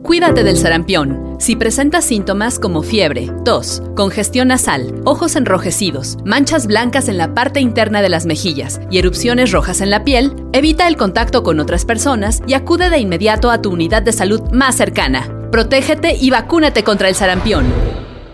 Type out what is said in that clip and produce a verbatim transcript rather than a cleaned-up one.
Cuídate del sarampión. Si presentas síntomas como fiebre, tos, congestión nasal, ojos enrojecidos, manchas blancas en la parte interna de las mejillas y erupciones rojas en la piel, evita el contacto con otras personas y acude de inmediato a tu unidad de salud más cercana. Protégete y vacúnate contra el sarampión.